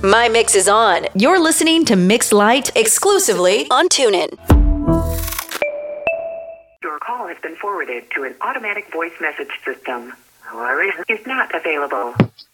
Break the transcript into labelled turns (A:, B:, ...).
A: My Mix is on. You're listening to Mix Light exclusively on TuneIn.
B: Your call has been forwarded to an automatic voice message system. Our is not available.